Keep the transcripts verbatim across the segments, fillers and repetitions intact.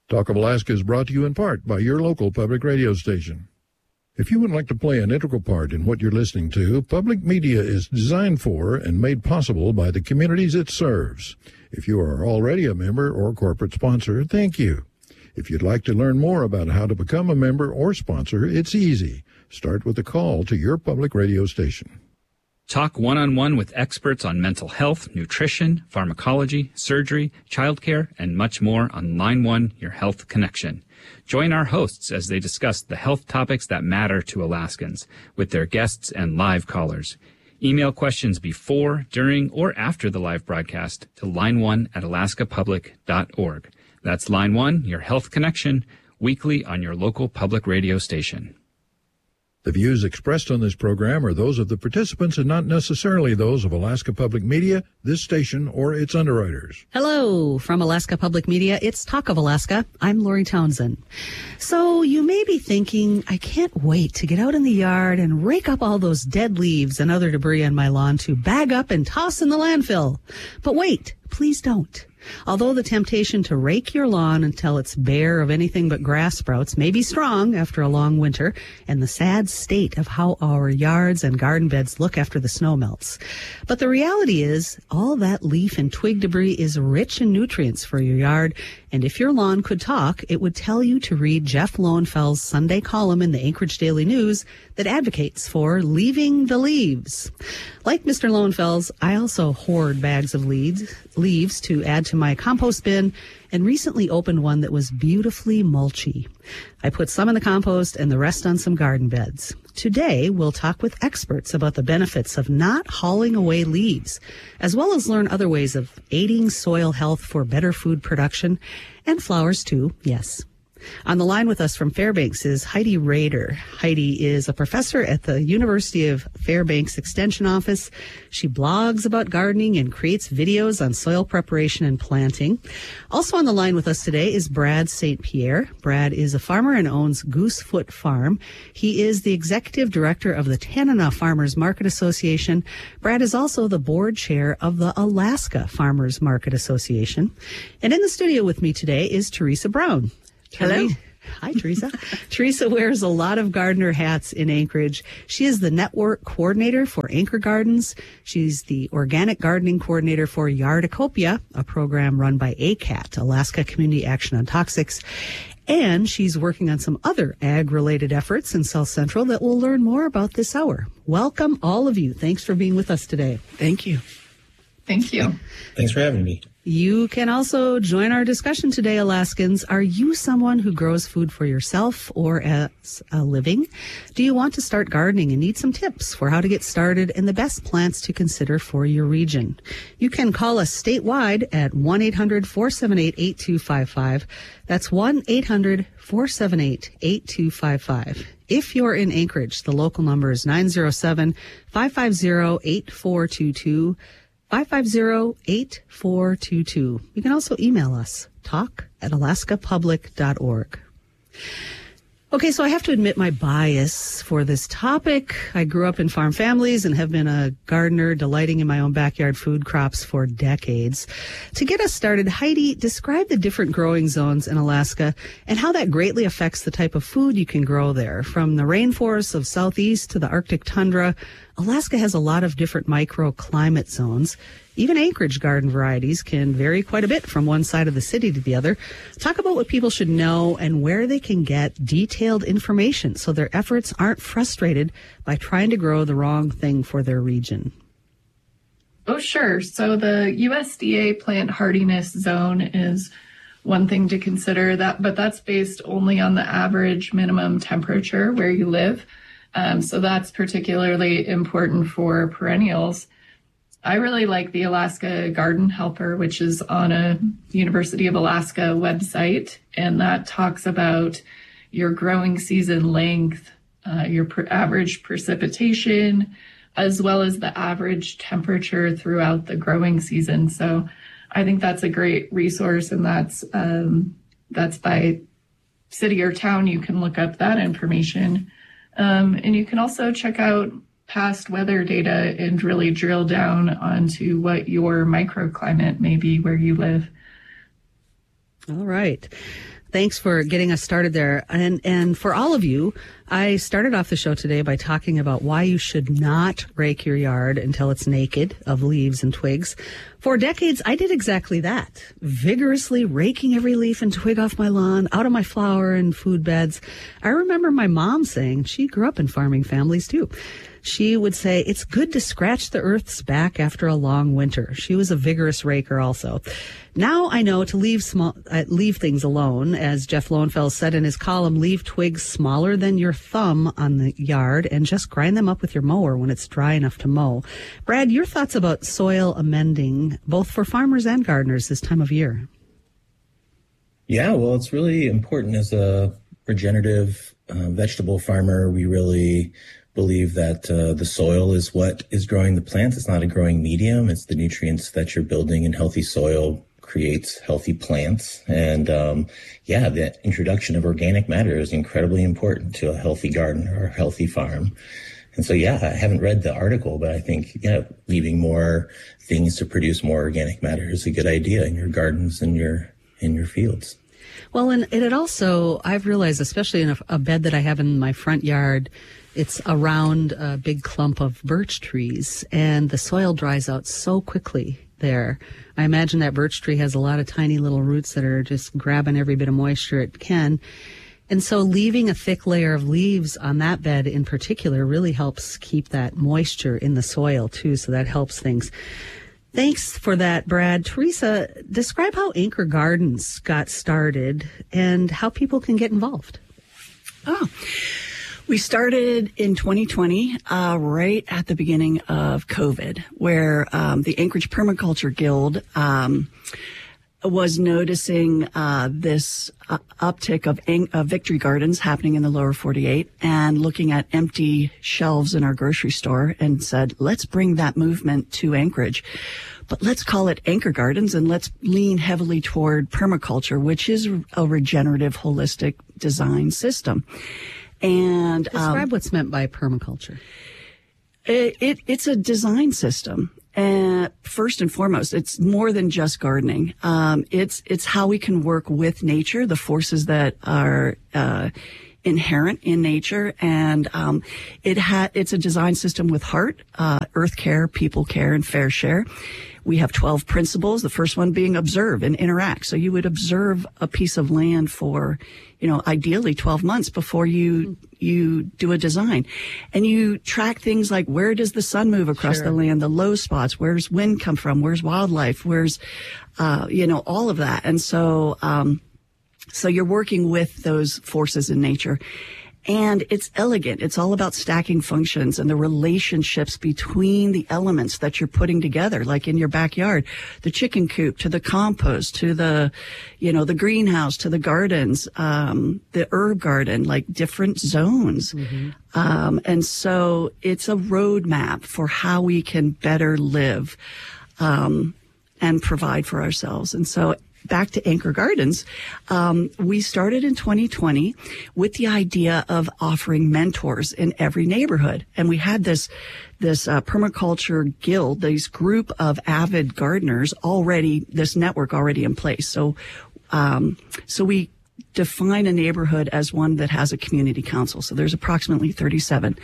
Talk of Alaska is brought to you in part by your local public radio station. If you would like to play an integral part in what you're listening to, public media is designed for and made possible by the communities it serves. If you are already a member or corporate sponsor, thank you. If you'd like to learn more about how to become a member or sponsor, it's easy. Start with a call to your public radio station. Talk one-on-one with experts on mental health, nutrition, pharmacology, surgery, childcare, and much more on Line one, Your Health Connection. Join our hosts as they discuss the health topics that matter to Alaskans with their guests and live callers. Email questions before, during, or after the live broadcast to line one at alaska public dot org. That's Line one, Your Health Connection, weekly on your local public radio station. The views expressed on this program are those of the participants and not necessarily those of Alaska Public Media, this station, or its underwriters. Hello. From Alaska Public Media, it's Talk of Alaska. I'm Lori Townsend. So you may be thinking, I can't wait to get out in the yard and rake up all those dead leaves and other debris on my lawn to bag up and toss in the landfill. But wait, please don't. Although the temptation to rake your lawn until it's bare of anything but grass sprouts may be strong after a long winter and the sad state of how our yards and garden beds look after the snow melts. But the reality is all that leaf and twig debris is rich in nutrients for your yard. And if your lawn could talk, it would tell you to read Jeff Lowenfels' Sunday column in the Anchorage Daily News that advocates for leaving the leaves. Like Mister Lowenfels, I also hoard bags of leaves, leaves to add to my compost bin, and recently opened one that was beautifully mulchy. I put some in the compost and the rest on some garden beds. Today, we'll talk with experts about the benefits of not hauling away leaves, as well as learn other ways of aiding soil health for better food production, and flowers too, yes. On the line with us from Fairbanks is Heidi Rader. Heidi is a professor at the University of Fairbanks Extension Office. She blogs about gardening and creates videos on soil preparation and planting. Also on the line with us today is Brad Saint Pierre. Brad is a farmer and owns Goosefoot Farm. He is the executive director of the Tanana Farmers Market Association. Brad is also the board chair of the Alaska Farmers Market Association. And in the studio with me today is Teresa Brown. Hello. Hi, Teresa. Teresa wears a lot of gardener hats in Anchorage. She is the network coordinator for Anchor Gardens. She's the organic gardening coordinator for Yardacopia, a program run by A C A T, Alaska Community Action on Toxics. And she's working on some other ag-related efforts in South Central that we'll learn more about this hour. Welcome, all of you. Thanks for being with us today. Thank you. Thank you. Thanks for having me. You can also join our discussion today, Alaskans. Are you someone who grows food for yourself or as a living? Do you want to start gardening and need some tips for how to get started and the best plants to consider for your region? You can call us statewide at one eight hundred four seven eight eight two five five. That's one eight hundred four seven eight eight two five five. If you're in Anchorage, the local number is nine zero seven, five five zero, eight four two two. five five zero, eight four two two. You can also email us, talk at alaska public dot org. Okay, so I have to admit my bias for this topic. I grew up in farm families and have been a gardener, delighting in my own backyard food crops for decades. To get us started, Heidi, describe the different growing zones in Alaska and how that greatly affects the type of food you can grow there. From the rainforests of southeast to the Arctic tundra, Alaska has a lot of different microclimate zones. Even Anchorage garden varieties can vary quite a bit from one side of the city to the other. Talk about what people should know and where they can get detailed information so their efforts aren't frustrated by trying to grow the wrong thing for their region. Oh, sure. So the U S D A plant hardiness zone is one thing to consider, that, but that's based only on the average minimum temperature where you live. Um, so that's particularly important for perennials. I really like the Alaska Garden Helper, which is on a University of Alaska website, and that talks about your growing season length, uh, your per- average precipitation, as well as the average temperature throughout the growing season. So I think that's a great resource, and that's um, that's by city or town. You can look up that information. Um, and you can also check out past weather data and really drill down onto what your microclimate may be where you live. All right. Thanks for getting us started there. And and for all of you, I started off the show today by talking about why you should not rake your yard until it's naked of leaves and twigs. For decades, I did exactly that, vigorously raking every leaf and twig off my lawn, out of my flower and food beds. I remember my mom saying, she grew up in farming families too. She would say, it's good to scratch the earth's back after a long winter. She was a vigorous raker also. Now I know to leave small, uh, leave things alone. As Jeff Lowenfels said in his column, leave twigs smaller than your thumb on the yard and just grind them up with your mower when it's dry enough to mow. Brad, your thoughts about soil amending, both for farmers and gardeners this time of year? Yeah, well, it's really important as a regenerative uh, vegetable farmer. We really believe that uh, the soil is what is growing the plants. It's not a growing medium. It's the nutrients that you're building in healthy soil creates healthy plants. And um, yeah, the introduction of organic matter is incredibly important to a healthy garden or a healthy farm. And so, yeah, I haven't read the article, but I think, yeah, leaving more things to produce more organic matter is a good idea in your gardens and your in your fields. Well, and it also, I've realized, especially in a, a bed that I have in my front yard, it's around a big clump of birch trees, and the soil dries out so quickly there. I imagine that birch tree has a lot of tiny little roots that are just grabbing every bit of moisture it can. And so leaving a thick layer of leaves on that bed in particular really helps keep that moisture in the soil too, so that helps things. Thanks for that, Brad. Teresa, describe how Anchor Gardens got started and how people can get involved. Oh, we started in twenty twenty, uh, right at the beginning of COVID, where um, the Anchorage Permaculture Guild um, was noticing uh, this uh, uptick of, ang- of victory gardens happening in the lower forty-eight and looking at empty shelves in our grocery store and said, let's bring that movement to Anchorage. But let's call it Anchor Gardens and let's lean heavily toward permaculture, which is a regenerative, holistic design system. And describe um, what's meant by permaculture. It, it it's a design system. And first and foremost, it's more than just gardening. Um, it's it's how we can work with nature, the forces that are uh, inherent in nature, and um, it ha- it's a design system with heart, uh, earth care, people care, and fair share. We have twelve principles, the first one being observe and interact. So you would observe a piece of land for, you know, ideally twelve months before you you do a design. And you track things like, where does the sun move across Sure. the land, the low spots, where's wind come from, where's wildlife, where's, uh, you know, all of that. And so, um, so you're working with those forces in nature. And it's elegant. It's all about stacking functions and the relationships between the elements that you're putting together, like in your backyard, the chicken coop to the compost to the, you know, the greenhouse to the gardens, um, the herb garden, like different zones. Mm-hmm. Um, and so it's a roadmap for how we can better live, um, and provide for ourselves. And so back to Anchor Gardens, um, we started in twenty twenty with the idea of offering mentors in every neighborhood. And we had this, this, uh, permaculture guild, this group of avid gardeners already, this network already in place. So, um, so we define a neighborhood as one that has a community council. So there's approximately thirty-seven.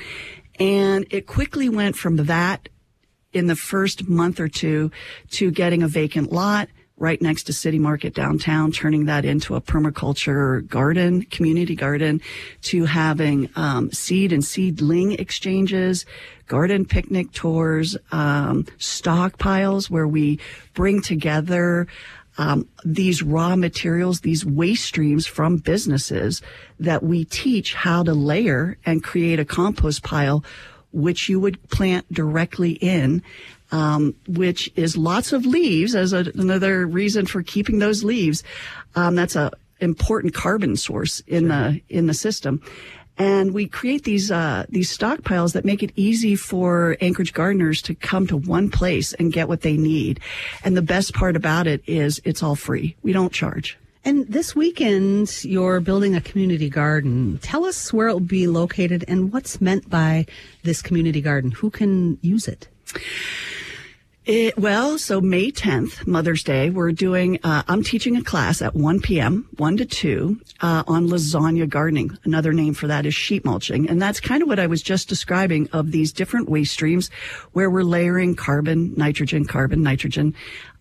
And it quickly went from that in the first month or two to getting a vacant lot right next to City Market downtown, turning that into a permaculture garden, community garden, to having um, seed and seedling exchanges, garden picnic tours, um, stockpiles where we bring together um, these raw materials, these waste streams from businesses that we teach how to layer and create a compost pile, which you would plant directly in. Um, which is lots of leaves as a, another reason for keeping those leaves. Um, that's a important carbon source in the in the system. And we create these uh, these stockpiles that make it easy for Anchorage gardeners to come to one place and get what they need. And the best part about it is it's all free. We don't charge. And this weekend, you're building a community garden. Tell us where it will be located and what's meant by this community garden. Who can use it? It, well, so May tenth, Mother's Day, we're doing, uh, I'm teaching a class at one p.m., one to two, uh, on lasagna gardening. Another name for that is sheet mulching. And that's kind of what I was just describing of these different waste streams where we're layering carbon, nitrogen, carbon, nitrogen.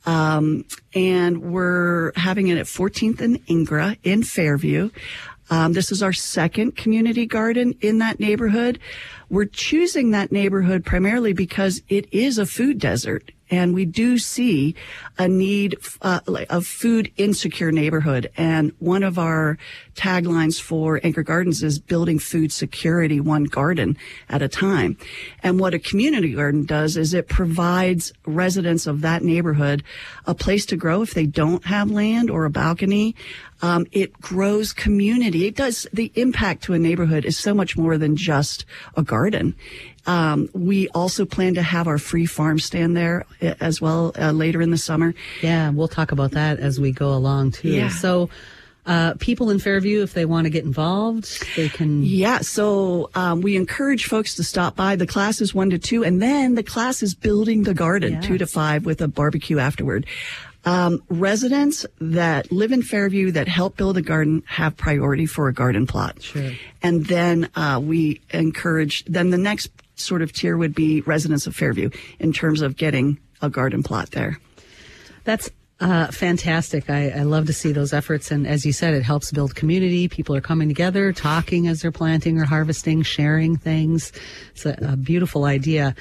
Um, and we're having it at fourteenth and Ingra in Fairview. Um, this is our second community garden in that neighborhood. We're choosing that neighborhood primarily because it is a food desert, and we do see a need uh, of food insecure neighborhood. And one of our taglines for Anchor Gardens is building food security one garden at a time. And what a community garden does is it provides residents of that neighborhood a place to grow if they don't have land or a balcony. Um, it grows community. It does, the impact to a neighborhood is so much more than just a garden. Um, we also plan to have our free farm stand there as well uh, later in the summer. Yeah, we'll talk about that as we go along too. Yeah. So, uh, people in Fairview, if they want to get involved, they can. Yeah. So, um, we encourage folks to stop by. The class is one to two, and then the class is building the garden, Yes. two to five with a barbecue afterward. Um, residents that live in Fairview that help build a garden have priority for a garden plot. Sure. And then, uh, we encourage, then the next sort of tier would be residents of Fairview in terms of getting a garden plot there. That's uh, fantastic. I, I love to see those efforts. And as you said, it helps build community. People are coming together, talking as they're planting or harvesting, sharing things. It's a, a beautiful idea.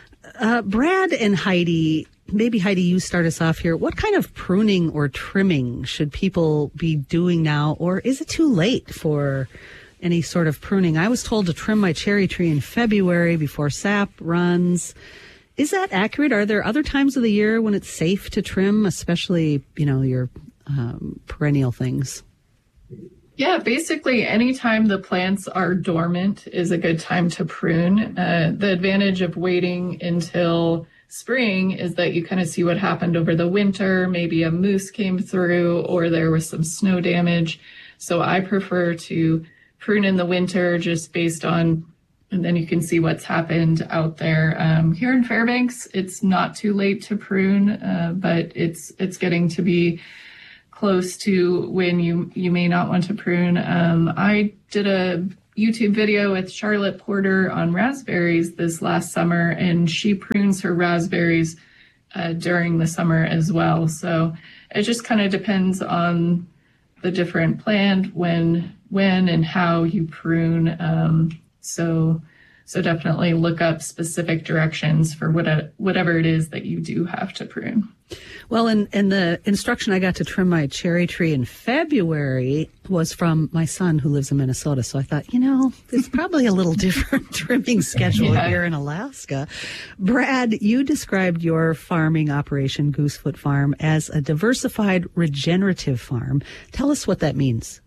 Uh, Brad and Heidi, maybe Heidi, you start us off here. What kind of pruning or trimming should people be doing now? Or is it too late for any sort of pruning? I was told to trim my cherry tree in February before sap runs. Is that accurate? Are there other times of the year when it's safe to trim, especially, you know, your um, perennial things? Yeah, basically anytime the plants are dormant is a good time to prune. Uh, the advantage of waiting until spring is that you kind of see what happened over the winter. Maybe a moose came through or there was some snow damage. So I prefer to prune in the winter just based on, and then you can see what's happened out there. Um, here in Fairbanks, it's not too late to prune, uh, but it's it's getting to be close to when you, you may not want to prune. Um, I did a YouTube video with Charlotte Porter on raspberries this last summer, and she prunes her raspberries uh, during the summer as well. So it just kind of depends on the different plant, when, when and how you prune. Um, so, so definitely look up specific directions for what a, whatever it is that you do have to prune. Well, and, and the instruction I got to trim my cherry tree in February was from my son who lives in Minnesota. So I thought, you know, it's probably a little different trimming schedule Yeah. here in Alaska. Brad, you described your farming operation, Goosefoot Farm, as a diversified regenerative farm. Tell us what that means.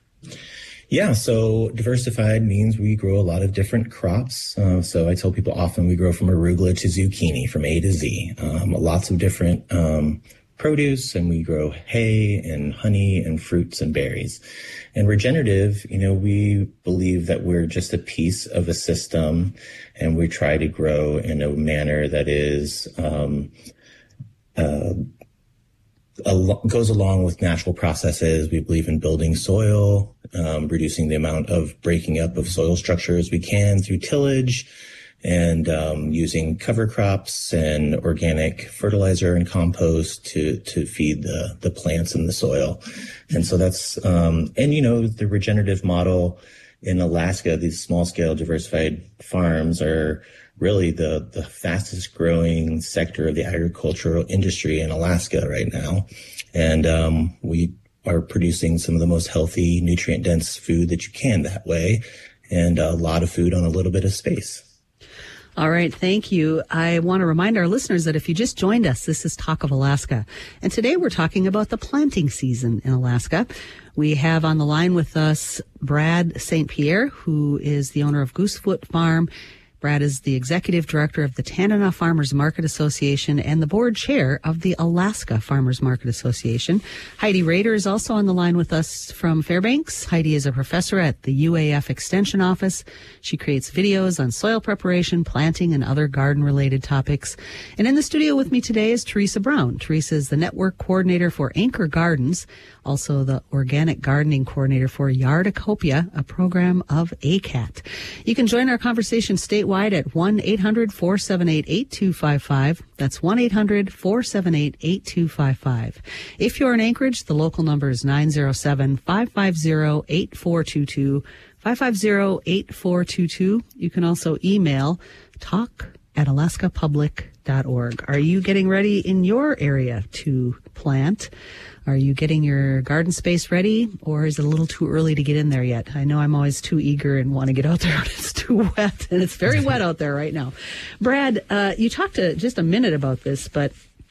Yeah, so diversified means we grow a lot of different crops. Uh, so I tell people often we grow from arugula to zucchini, from A to Z, um, lots of different um, produce, and we grow hay and honey and fruits and berries. And regenerative, you know, we believe that we're just a piece of a system, and we try to grow in a manner that is um, uh, Al- goes along with natural processes. We believe in building soil, um, reducing the amount of breaking up of soil structure as we can through tillage, and um, using cover crops and organic fertilizer and compost to to feed the the plants in the soil. And so that's um, and you know the regenerative model in Alaska, these small scale diversified farms are really the, the fastest growing sector of the agricultural industry in Alaska right now. And um, we are producing some of the most healthy, nutrient dense food that you can that way, and a lot of food on a little bit of space. All right. Thank you. I want to remind our listeners that if you just joined us, this is Talk of Alaska. And today we're talking about the planting season in Alaska. We have on the line with us Brad Saint Pierre, who is the owner of Goosefoot Farm. Brad is the executive director of the Tanana Farmers Market Association and the board chair of the Alaska Farmers Market Association. Heidi Rader is also on the line with us from Fairbanks. Heidi is a professor at the U A F Extension Office. She creates videos on soil preparation, planting, and other garden-related topics. And in the studio with me today is Teresa Brown. Teresa is the network coordinator for Anchor Gardens, also the organic gardening coordinator for Yardacopia, a program of A C A T. You can join our conversation statewide at one eight hundred four seven eight eight two five five. That's one eight hundred four seven eight eight two five five. If you're in Anchorage, the local number is nine zero seven, five five zero, eight four two two, five five zero, eight four two two. You can also email talk at alaska public dot org. Are you getting ready in your area to plant? Are you getting your garden space ready, or is it a little too early to get in there yet? I know I'm always too eager and want to get out there when it's too wet, and it's very wet out there right now. Brad, uh, you talked to just a minute about this, but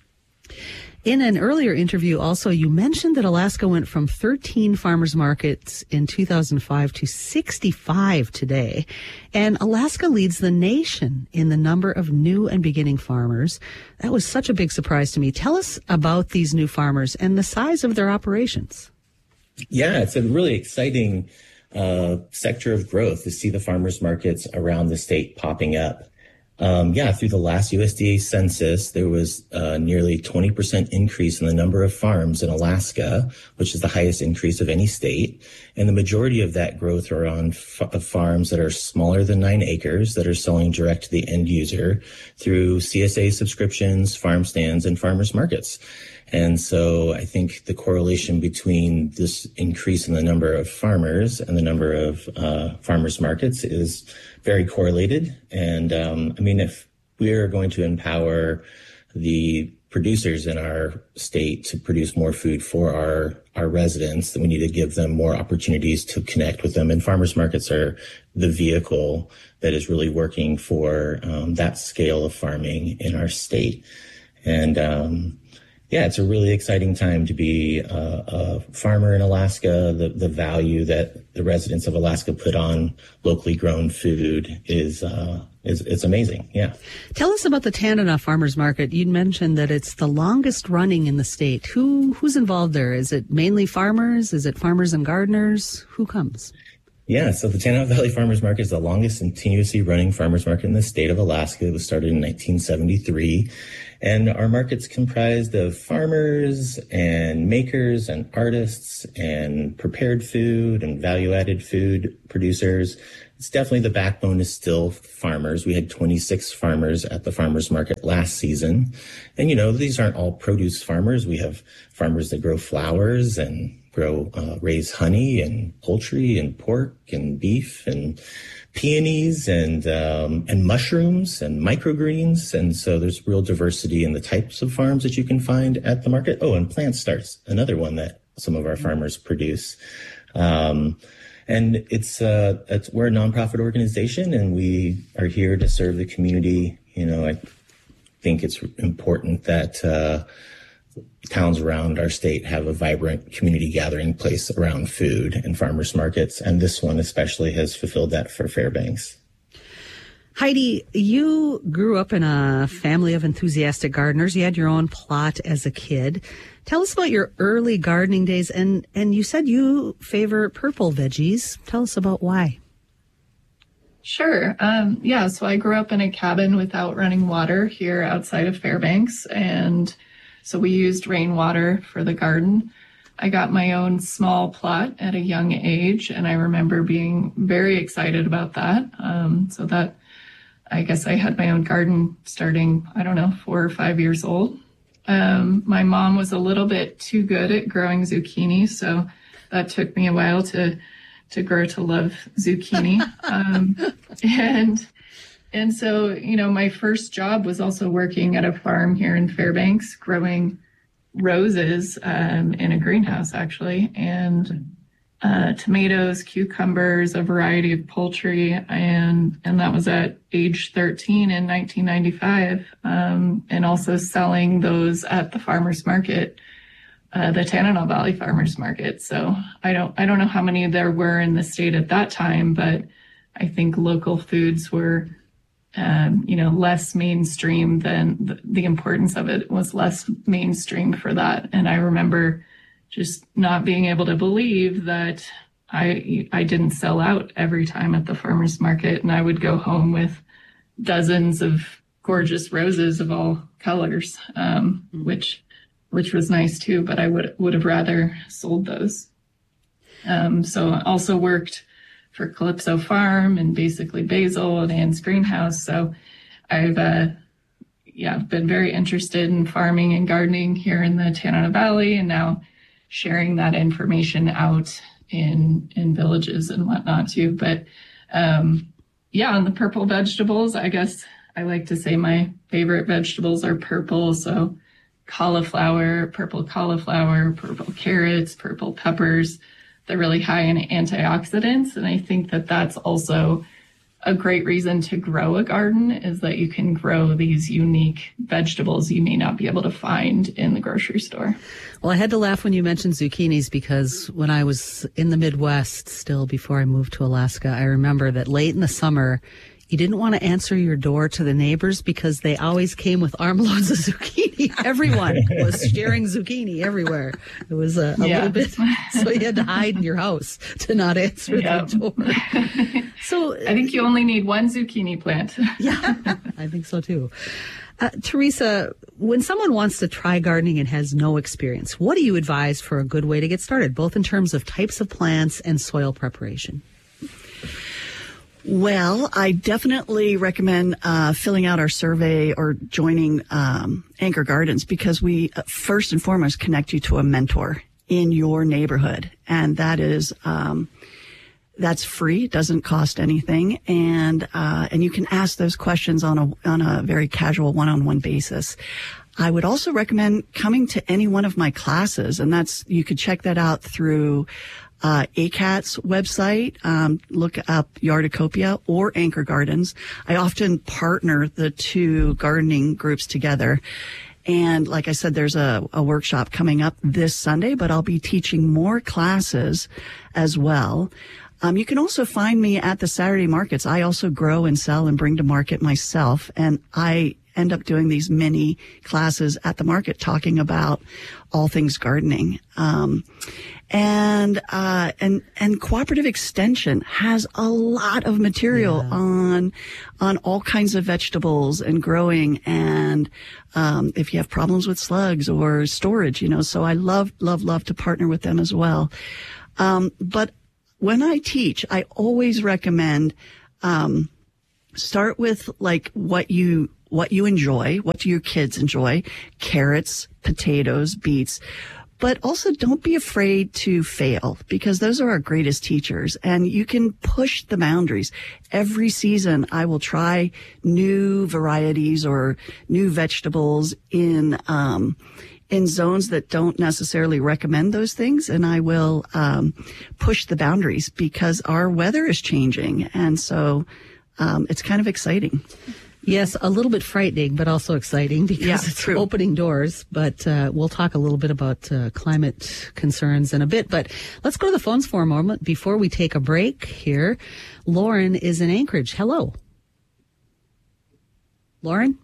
in an earlier interview also, you mentioned that Alaska went from thirteen farmers markets in two thousand five to sixty-five today. And Alaska leads the nation in the number of new and beginning farmers. That was such a big surprise to me. Tell us about these new farmers and the size of their operations. Yeah, it's a really exciting uh, sector of growth to see the farmers markets around the state popping up. Um, yeah, through the last U S D A census, there was uh, nearly twenty percent increase in the number of farms in Alaska, which is the highest increase of any state. And the majority of that growth are on f- farms that are smaller than nine acres that are selling direct to the end user through C S A subscriptions, farm stands, and farmers markets. And so I think the correlation between this increase in the number of farmers and the number of uh, farmers markets is very correlated. And um, I mean, if we're going to empower the producers in our state to produce more food for our, our residents, then we need to give them more opportunities to connect with them. And farmers markets are the vehicle that is really working for um, that scale of farming in our state. And um Yeah, it's a really exciting time to be a, a farmer in Alaska. The, the value that the residents of Alaska put on locally grown food is, uh, is, it's amazing. Yeah. Tell us about the Tanana Farmers Market. You'd mentioned that it's the longest running in the state. Who, who's involved there? Is it mainly farmers? Is it farmers and gardeners? Who comes? Yeah, so the Tanana Valley Farmers Market is the longest continuously running farmers market in the state of Alaska. It was started in nineteen seventy-three. And our market's comprised of farmers and makers and artists and prepared food and value-added food producers. It's definitely the backbone is still farmers. We had twenty-six farmers at the farmers market last season. And, you know, these aren't all produce farmers. We have farmers that grow flowers and grow, uh, raise honey and poultry and pork and beef and peonies and, um, and mushrooms and microgreens. And so there's real diversity in the types of farms that you can find at the market. Oh, and plant starts, another one that some of our farmers produce. Um, and it's, uh, it's, we're a nonprofit organization and we are here to serve the community. You know, I think it's important that, uh, towns around our state have a vibrant community gathering place around food and farmers markets. And this one especially has fulfilled that for Fairbanks. Heidi, you grew up in a family of enthusiastic gardeners. You had your own plot as a kid. Tell us about your early gardening days. And, and you said you favor purple veggies. Tell us about why. Sure. Um, yeah, so I grew up in a cabin without running water here outside of Fairbanks. And so we used rainwater for the garden. I got my own small plot at a young age, and I remember being very excited about that. Um, so that, I guess I had my own garden starting, I don't know, four or five years old. Um, my mom was a little bit too good at growing zucchini, so that took me a while to, to grow to love zucchini. Um, and And so, you know, my first job was also working at a farm here in Fairbanks, growing roses um, in a greenhouse, actually, and uh, tomatoes, cucumbers, a variety of poultry. And and that was at age thirteen in nineteen ninety-five, um, and also selling those at the farmers market, uh, the Tanana Valley Farmers Market. So I don't I don't know how many there were in the state at that time, but I think local foods were um, you know, less mainstream than the, the importance of it was less mainstream for that. And I remember just not being able to believe that I I didn't sell out every time at the farmer's market, and I would go home with dozens of gorgeous roses of all colors, um, mm-hmm. which which was nice too. But I would would have rather sold those. Um, so I also worked for Calypso Farm and basically Basil and Anne's Greenhouse. So I've uh, yeah been very interested in farming and gardening here in the Tanana Valley, and now sharing that information out in in villages and whatnot too. But um, yeah, on the purple vegetables, I guess I like to say my favorite vegetables are purple. So cauliflower, purple cauliflower, purple carrots, purple peppers. They're really high in antioxidants. And I think that that's also a great reason to grow a garden, is that you can grow these unique vegetables you may not be able to find in the grocery store. Well, I had to laugh when you mentioned zucchinis, because when I was in the Midwest still before I moved to Alaska, I remember that late in the summer, you didn't want to answer your door to the neighbors because they always came with armloads of zucchini. Everyone was sharing zucchini everywhere. It was a, a yeah. little bit, so you had to hide in your house to not answer yep. the door. So I think you only need one zucchini plant. Yeah, I think so too. Uh, Teresa, when someone wants to try gardening and has no experience, what do you advise for a good way to get started, both in terms of types of plants and soil preparation? Well, I definitely recommend uh, filling out our survey or joining um, Anchor Gardens, because we uh, first and foremost connect you to a mentor in your neighborhood, and that is um, that's free, doesn't cost anything, and uh, and you can ask those questions on a on a very casual one-on-one basis. I would also recommend coming to any one of my classes, and that's you could check that out through Uh, A C A T's website, um, look up Yardacopia or Anchor Gardens. I often partner the two gardening groups together. And like I said, there's a, a workshop coming up this Sunday, but I'll be teaching more classes as well. Um, you can also find me at the Saturday markets. I also grow and sell and bring to market myself. And I end up doing these mini classes at the market talking about all things gardening. Um, and, uh, and, and Cooperative Extension has a lot of material yeah. on, on all kinds of vegetables and growing. And, um, if you have problems with slugs or storage, you know, so I love, love, love to partner with them as well. Um, but when I teach, I always recommend, um, start with like what you, what you enjoy. What do your kids enjoy? Carrots, potatoes, beets. But also don't be afraid to fail, because those are our greatest teachers, and you can push the boundaries. Every season I will try new varieties or new vegetables in, um, in zones that don't necessarily recommend those things. And I will, um, push the boundaries because our weather is changing. And so, um, it's kind of exciting. Yes, a little bit frightening, but also exciting because yeah, it's true. opening doors. But uh, we'll talk a little bit about uh, climate concerns in a bit. But let's go to the phones for a moment before we take a break here. Lauren is in Anchorage. Hello. Lauren?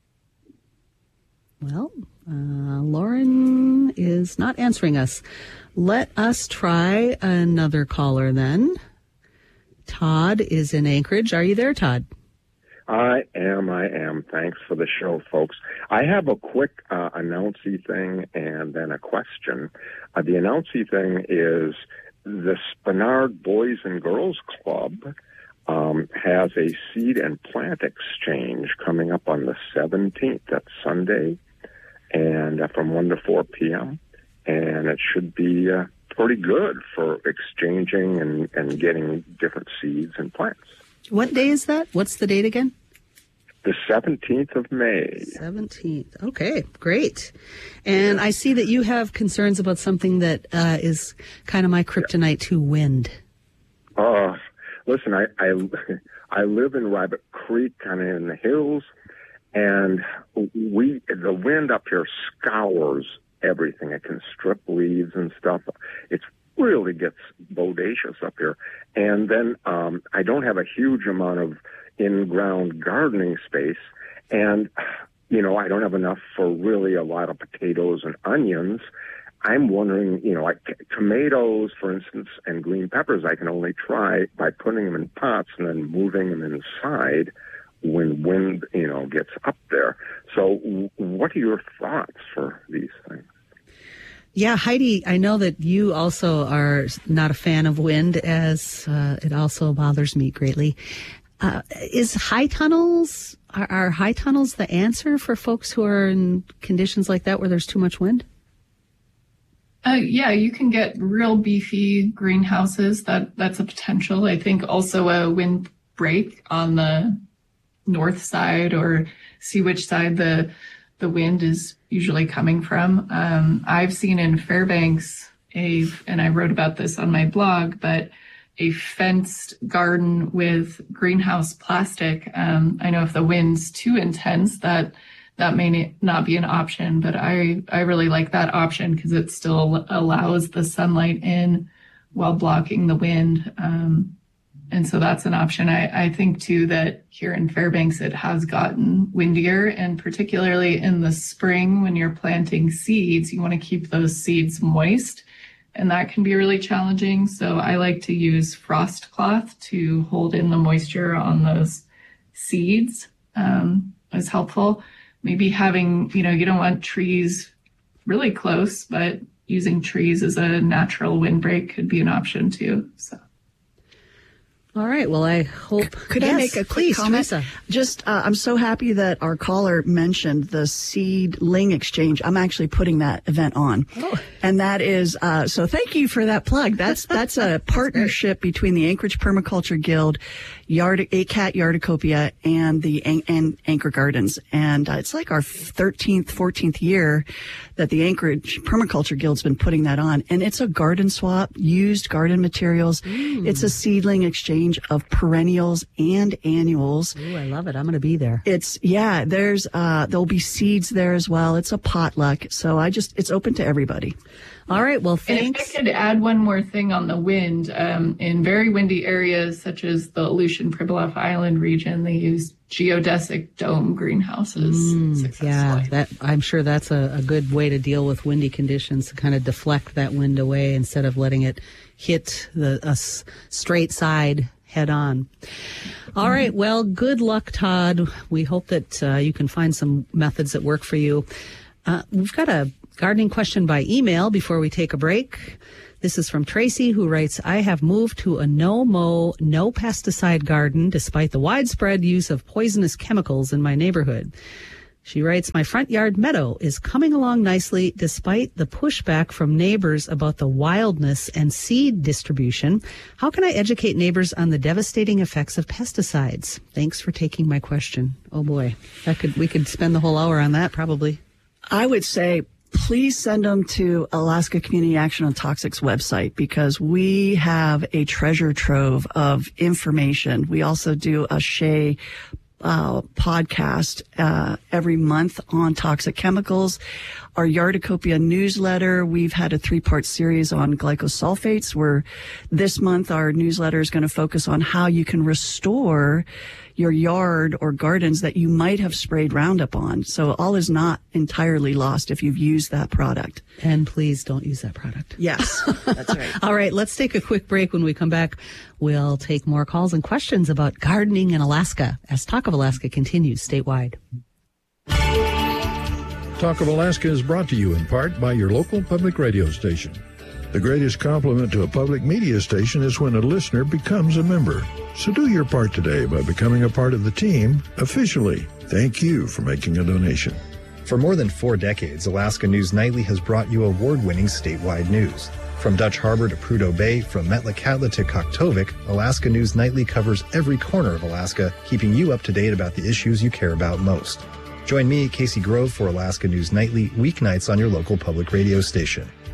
Well, uh, Lauren is not answering us. Let us try another caller then. Todd is in Anchorage. Are you there, Todd? I am, I am. Thanks for the show, folks. I have a quick uh, announcy thing and then a question. Uh, the announcy thing is the Spenard Boys and Girls Club um, has a seed and plant exchange coming up on the seventeenth. That's Sunday, and uh, from one to four p.m., and it should be uh, pretty good for exchanging and, and getting different seeds and plants. What day is that? What's the date again? The seventeenth of May. seventeenth. Okay, great. And I see that you have concerns about something that uh, is kind of my kryptonite to wind. Uh, listen, I, I, I live in Rabbit Creek, kind of in the hills, and we the wind up here scours everything. It can strip leaves and stuff. It's really gets bodacious up here. And then um, I don't have a huge amount of in-ground gardening space, and, you know, I don't have enough for really a lot of potatoes and onions. I'm wondering, you know, like tomatoes, for instance, and green peppers, I can only try by putting them in pots and then moving them inside when wind, you know, gets up there. So w- what are your thoughts for these things? Yeah, Heidi, I know that you also are not a fan of wind, as uh, it also bothers me greatly. Uh, is high tunnels, are, are high tunnels the answer for folks who are in conditions like that where there's too much wind? Uh, yeah, you can get real beefy greenhouses. That that's a potential. I think also a wind break on the north side, or see which side the the wind is usually coming from. Um, I've seen in Fairbanks a, and I wrote about this on my blog, but a fenced garden with greenhouse plastic. Um, I know if the wind's too intense, that that may not be an option, but I, I really like that option because it still allows the sunlight in while blocking the wind. Um, and so that's an option. I, I think too that here in Fairbanks, it has gotten windier, and particularly in the spring when you're planting seeds, you want to keep those seeds moist, and that can be really challenging. So I like to use frost cloth to hold in the moisture on those seeds, um, is helpful. Maybe having, you know, you don't want trees really close, but using trees as a natural windbreak could be an option too. So. All right. Well, I hope. Could yes, I make a quick please, comment? Teresa. Just, uh, I'm so happy that our caller mentioned the Seedling Exchange. I'm actually putting that event on, oh. and that is uh, so. Thank you for that plug. That's that's a partnership between the Anchorage Permaculture Guild, Yard A C A T Yardicopia, and the An- and Anchor Gardens, and uh, it's like our thirteenth, fourteenth year that the Anchorage Permaculture Guild's been putting that on, and it's a garden swap, used garden materials. Mm. It's a seedling exchange of perennials and annuals. Ooh, I love it. I'm going to be there. It's, yeah, there's, uh, there'll be seeds there as well. It's a potluck. So I just, it's open to everybody. All right. Well, thanks. And if I could add one more thing on the wind, um, in very windy areas such as the Aleutian Pribilof Island region, they use geodesic dome greenhouses. Mm, yeah, that I'm sure that's a, a good way to deal with windy conditions, to kind of deflect that wind away instead of letting it hit the a s- straight side head on. All right. Well, good luck, Todd. We hope that uh, you can find some methods that work for you. Uh, we've got a gardening question by email before we take a break. This is from Tracy, who writes, I have moved to a no-mow, no-pesticide garden despite the widespread use of poisonous chemicals in my neighborhood. She writes, my front yard meadow is coming along nicely despite the pushback from neighbors about the wildness and seed distribution. How can I educate neighbors on the devastating effects of pesticides? Thanks for taking my question. Oh boy, that could we could spend the whole hour on that probably. I would say, please send them to Alaska Community Action on Toxics website, because we have a treasure trove of information. We also do a Shea uh, podcast uh, every month on toxic chemicals. Our Yardicopia newsletter, we've had a three-part series on glycosulfates, where this month our newsletter is going to focus on how you can restore your yard or gardens that you might have sprayed Roundup on. So all is not entirely lost if you've used that product. And please don't use that product. Yes, that's right. All right, let's take a quick break. When we come back, we'll take more calls and questions about gardening in Alaska as Talk of Alaska continues statewide. Talk of Alaska is brought to you in part by your local public radio station. The greatest compliment to a public media station is when a listener becomes a member. So do your part today by becoming a part of the team officially. Thank you for making a donation. For more than four decades, Alaska News Nightly has brought you award-winning statewide news. From Dutch Harbor to Prudhoe Bay, from Metlakatla to Koktovik, Alaska News Nightly covers every corner of Alaska, keeping you up to date about the issues you care about most. Join me, Casey Grove, for Alaska News Nightly, weeknights on your local public radio station.